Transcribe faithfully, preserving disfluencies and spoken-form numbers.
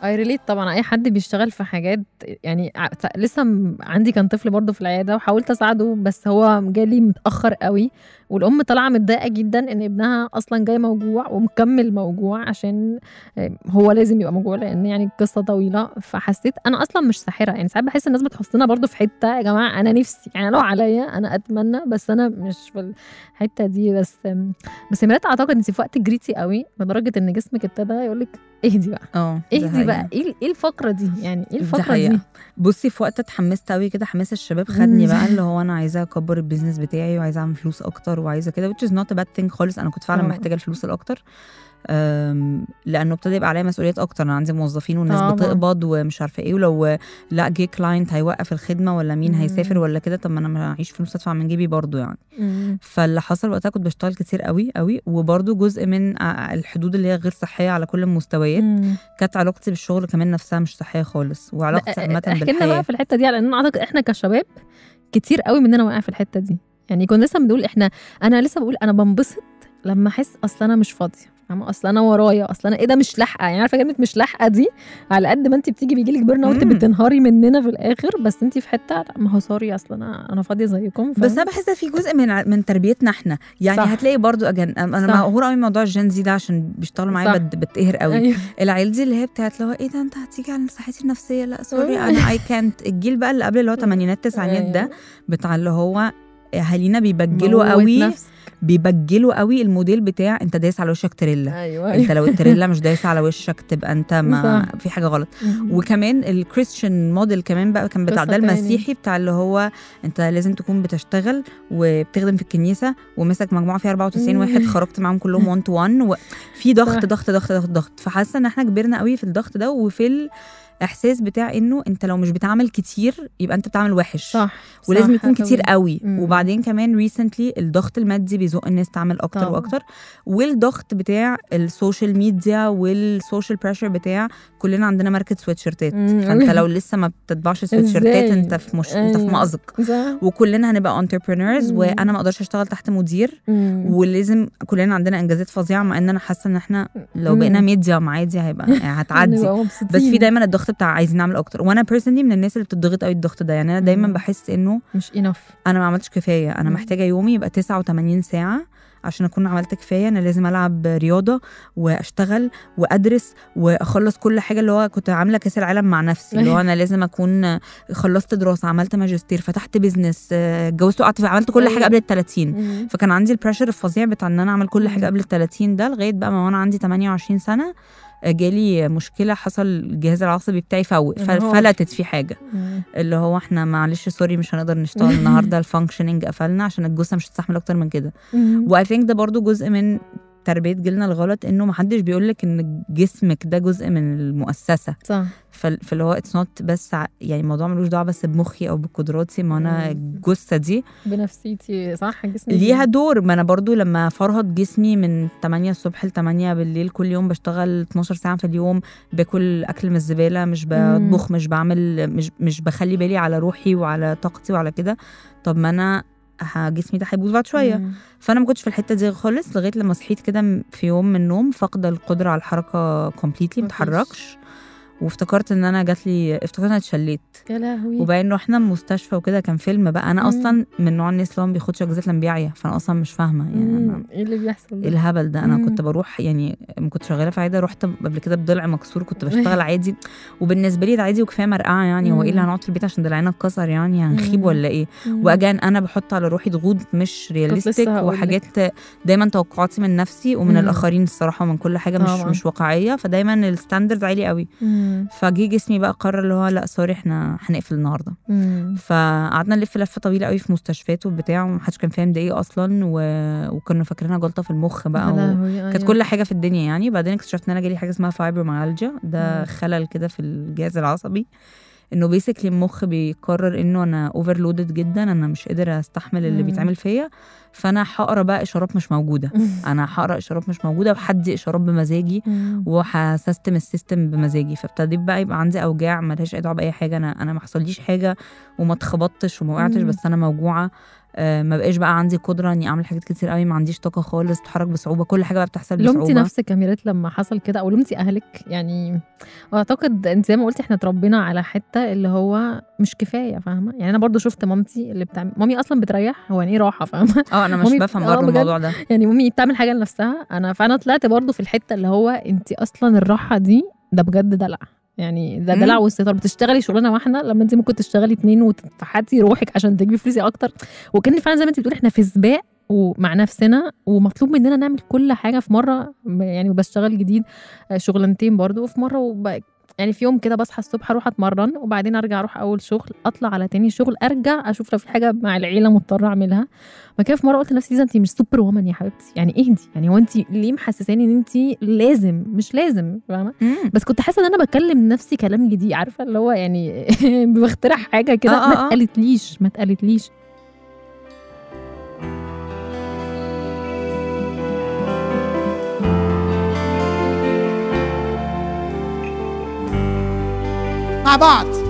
اي ريليت طبعا. اي حد بيشتغل في حاجات يعني ع- ت- لسه م- عندي كان طفل برضه في العياده وحاولت اساعده، بس هو جالي متاخر قوي، والام طالعه متضايقه جدا ان ابنها اصلا جاي موجوع ومكمل موجوع عشان آه، هو لازم يبقى موجوع لان يعني القصه طويله. فحسيت انا اصلا مش ساحره، يعني ساعات بحس الناس بتحطنا برضه في حته يا جماعه انا نفسي يعني لو عليا انا اتمنى، بس انا مش في الحته دي. بس بس مرات اعتقد انت في وقت جريتي قوي لدرجه ان جسمك ابتدى يقولك اهدي بقى. اه ايه دي دي بقى؟ حقيقة. ايه ايه الفقره دي؟ يعني ايه دي الفقره حقيقة. دي؟ بصي في وقت اتحمست قوي كده، حماس الشباب خدني بقى، اللي هو انا عايزه اكبر البيزنس بتاعي وعايزه اعمل فلوس اكتر وعايزه كده، which is not a bad thing خالص. انا كنت فعلا طبعا محتاجه الفلوس الاكتر، أم، لانه ابتدى يبقى عليا مسؤوليات اكتر. انا عندي موظفين والناس طبعا. بتقبض ومش عارفه ايه، ولو لا جه كلاينت هيوقف الخدمه ولا مين مم. هيسافر ولا كده، طب ما انا معيش فلوس ادفع من جيبي برضو يعني. مم. فاللي حصل وقتها كنت بشتغل كتير قوي قوي، وبرضو جزء من ع- الحدود اللي هي غير صحيه على كل المستويات. مم. كانت علاقتي بالشغل كمان نفسها مش صحيه خالص، لا، وعلاقتي عامه احكي لنا بقى بالحياه. في الحته دي، لان اعتقد احنا كشباب كتير قوي مننا واقع في الحته دي. يعني كنا لسه بنقول احنا، انا لسه بقول انا بنبسط لما احس اصل انا مش فاضيه، فاهمه؟ اصل انا ورايا، اصل انا ايه ده مش لاحقه. يعني عارفه كلمه مش لاحقه دي، على قد ما انت بتيجي بيجيلك بيرن اوت مم. بتنهاري مننا في الاخر، بس انت في حته لا، ما هو سوري اصل انا انا فاضيه زيكم. بس انا بحس في جزء من ع- من تربيتنا احنا يعني. صح. هتلاقي برضو اجن انا صح. مقهوره قوي من موضوع الجين زي ده عشان بيشتغلوا معايا صح. بت- بتقهر قوي. ايوه. العيال دي اللي هي بتاعت لو ايه ده انت هتيجي على صحتي النفسيه، لا سوري انا اي كانت. الجيل بقى اللي قبل اللي هو تمانينات تسعينات ده بتاع اللي هو اهالينا بيبجلوا موت قوي، نفسك. بيبجلوا قوي الموديل بتاع انت دايس على وشك تريلا. ايوه انت ايوه. لو التريلا مش دايسه على وشك تبقى انت ما صح. في حاجه غلط. مم. وكمان الكريستيان موديل كمان بقى كان بتاع قصة ده تاني. المسيحي بتاع اللي هو انت لازم تكون بتشتغل وبتخدم في الكنيسه ومسك مجموعه فيها أربعة وتسعين واحد خرجت معاهم كلهم واحد تو واحد، وفي ضغط صح. ضغط ضغط ضغط ضغط. فحاسه ان احنا كبرنا قوي في الضغط ده، وفي الاحساس بتاع انه انت لو مش بتعمل كتير يبقى انت بتعمل وحش. صح. ولازم صح يكون كتير قوي. مم. وبعدين كمان ريسنتلي الضغط المادي بيزق الناس تعمل اكتر طبعا. واكتر، والضغط بتاع السوشيال ميديا والسوشيال بريشر بتاع كلنا عندنا ماركه سويتشيرتات. فانت لو لسه ما بتطبعش سويتشيرتات ازاي؟ انت في مش انت في أيوة. مأزق. صح. وكلنا هنبقى انتربرينورز، مم. وانا ما اقدرش اشتغل تحت مدير، مم. ولازم كلنا عندنا انجازات فظيعه، مع ان انا حاسه ان احنا لو بقينا مم. ميديا عادي هيبقى يعني هتعدي. نبقى بس مبسوطين. في دايما الضغط بتاع عايزين نعمل اكتر، وانا بيرسونلي من الناس اللي بتضغط قوي الضغط ده. يعني انا دايما مم. بحس انه مش انف. انا ما عملتش كفايه، انا مم. محتاجه يومي يبقى تسعة وتمانين ساعه عشان اكون عملت كفايه. انا لازم العب رياضه واشتغل وادرس واخلص كل حاجه، اللي هو كنت عامله كاس العالم مع نفسي، اللي هو انا لازم اكون خلصت دراسه، عملت ماجستير، فتحت بيزنس، اتجوزت وقعدت، عملت كل حاجه قبل ال ثلاثين. مم. فكان عندي البريشر الفظيع بتاع ان انا اعمل كل حاجه قبل ال ثلاثين ده، لغايه بقى ما وانا عندي تمانية وعشرين سنه جالي مشكله، حصل الجهاز العصبي بتاعي فوق، فلتت في حاجه مم. اللي هو احنا معلش سوري مش هنقدر نشتغل النهارده، الفانكشننج قفلنا عشان الجثه مش هتستحمل اكتر من كده. واي ثينك ده برضو جزء من تربيه جيلنا الغلط، انه محدش بيقولك ان جسمك ده جزء من المؤسسه. صح. فاللي هو اتس نوت بس ع- يعني الموضوع ملوش دعوه بس بمخي او بقدراتي، ما انا الجثه دي بنفسيتي صح، جسمي ليها دور. ما انا برضو لما فرهد جسمي من تمانية الصبح ل تمانية بالليل كل يوم، بشتغل اتناشر ساعه في اليوم، باكل اكل من الزباله، مش بطبخ، مش بعمل مش مش بخلي بالي على روحي وعلى طاقتي وعلى كده. طب ما انا ه- جسمي ده هيبوظ بعد شويه. مم. فانا ما كنتش في الحته دي خالص لغايه لما صحيت كده في يوم من النوم فاقده القدره على الحركه كومبليتلي، متحركش، وافتكرت ان انا جات لي افتكرت انا اتشليت. يا لهوي. وبعدين رحنا المستشفى وكده، كان فيلم بقى. انا مم. اصلا من نوع الناس اللي ما بياخدش اجازات لما بيعيا، فانا اصلا مش فاهمه يعني مم. أنا ايه اللي بيحصل ده؟ ايه الهبل ده. انا مم. كنت بروح يعني لما كنت شغاله في عياده، رحت قبل كده بضلع مكسور، كنت بشتغل عادي، وبالنسبه لي ده عادي وكفايه مرقعه يعني. هو ايه اللي هنقعد في البيت عشان ضلعنا اتكسر يعني هنخيب مم. ولا ايه؟ مم. واجان انا بحط على روحي ضغوط مش رياليستيك هقولك. وحاجات دايما توقعاتي من نفسي ومن مم. الاخرين الصراحه، ومن كل حاجه مش طبعا. مش واقعيه، فدايما الستاندرد عالي قوي. مم. فجي جسمي بقى قرر اللي هو لا سوري احنا هنقفل النهارده. مم. فقعدنا نلف لفه طويله قوي في مستشفيات وبتاع، ومحدش كان فاهم ده ايه اصلا، و... وكانوا فاكرينها جلطه في المخ بقى، يا و... لهوي. كانت أيوة. كل حاجه في الدنيا يعني. بعدين اكتشفت ان انا جالي حاجه اسمها فايبروميالجيا، ده مم. خلل كده في الجهاز العصبي، انه بيسكلي المخ بيقرر انه انا اوفرلودد جدا، انا مش قادر استحمل اللي مم. بيتعمل فيا، فانا هقرا بقى اشارات مش موجوده. انا هقرا اشارات مش موجوده وهدي اشارات بمزاجي، مم. وهسيستم السيستم بمزاجي. فابتديت بقى يبقى عندي اوجاع ملهاش اي دعوه باي حاجه، انا انا ما حصليش حاجه وما اتخبطتش وما وقعتش، مم. بس انا موجوعه. آه ما بقاش بقى عندي قدره اني اعمل حاجات كتير قوي، ما عنديش طاقه خالص، بتحرك بصعوبه، كل حاجه بقى بتحصل بصعوبه. لومتي نفسك يا ميرات لما حصل كده، او لومتي اهلك؟ يعني اعتقد انت زي ما قلتي احنا اتربينا على حته اللي هو مش كفايه، فاهمه؟ يعني انا برضو شفت مامتي اللي بتعمل، مامي اصلا بتريح، هو يعني ايه راحه، فاهمه؟ اه انا مش مامي بفهم اه برضه بجد الموضوع ده. يعني مامي بتعمل حاجه لنفسها، انا فانا طلعت برضو في الحته اللي هو انت اصلا الراحه دي ده بجد دلع، يعني ده دلع مم. واستهتار. بتشتغلي شغلانه واحده لما انت ممكن تشتغلي اتنين وتفحتي روحك عشان تجيبي فلوسي اكتر. وكان فعلا زي ما انت بتقولي احنا في سباق ومع نفسنا، ومطلوب مننا نعمل كل حاجه في مره. يعني بشتغل جديد آه، شغلانتين برضو في مره، وب... يعني في يوم كده بصحى الصبح اروح اتمرن، وبعدين ارجع اروح اول شغل، اطلع على تاني شغل، ارجع اشوف لو في حاجه مع العيله مضطره اعملها. ما كده في مره قلت لنفسي انت مش سوبر وومن يا حبيبتي، يعني اهدي، يعني هو انت ليه محسساني ان انت لازم؟ مش لازم، فاهمه؟ مم. بس كنت حاسه ان انا بكلم نفسي كلام جديد، عارفه اللي هو يعني بخترع حاجه كده آه، ما آه، آه. اتقالتليش ما اتقالتليش مع بعض.